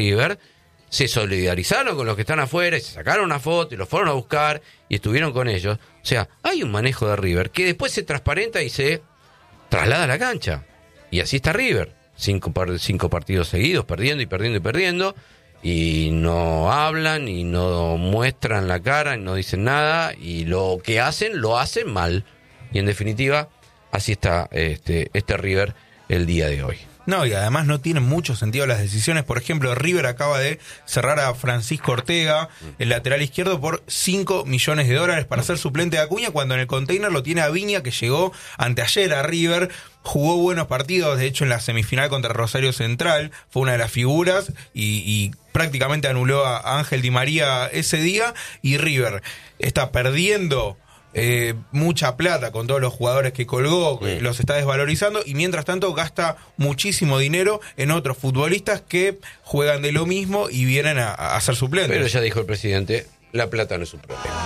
River, se solidarizaron con los que están afuera, y se sacaron una foto y los fueron a buscar y estuvieron con ellos. O sea, hay un manejo de River que después se transparenta y se traslada a la cancha. Y así está River. 5 partidos seguidos, perdiendo y perdiendo y perdiendo. Y no hablan y no muestran la cara y no dicen nada. Y lo que hacen, lo hacen mal. Y en definitiva, así está este River el día de hoy. No, y además no tienen mucho sentido las decisiones. Por ejemplo, River acaba de cerrar a Francisco Ortega, el lateral izquierdo, por $5 millones para ser suplente de Acuña, cuando en el container lo tiene a Viña, que llegó anteayer a River, jugó buenos partidos, de hecho en la semifinal contra Rosario Central fue una de las figuras y prácticamente anuló a Ángel Di María ese día, y River está perdiendo mucha plata con todos los jugadores que colgó, los está desvalorizando, y mientras tanto gasta muchísimo dinero en otros futbolistas que juegan de lo mismo y vienen a ser suplentes. Pero ya dijo el presidente, la plata no es un problema.